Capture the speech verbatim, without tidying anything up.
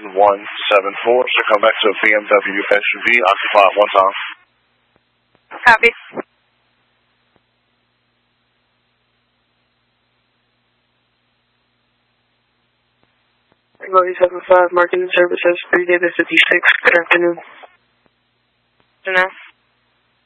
one one seven four. So come back to a B M W S U V, occupy at one time. Copy. Lobby seven five, marketing services, three David fifty-six. Good afternoon. Good afternoon.